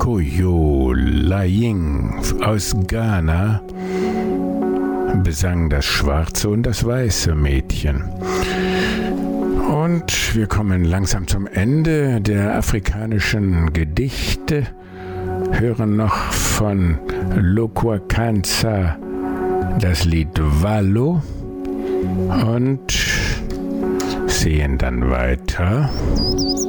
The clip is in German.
Koyo Laying aus Ghana besang das schwarze und das weiße Mädchen. Und wir kommen langsam zum Ende der afrikanischen Gedichte, hören noch von Lokwakanza das Lied Valo und sehen dann weiter.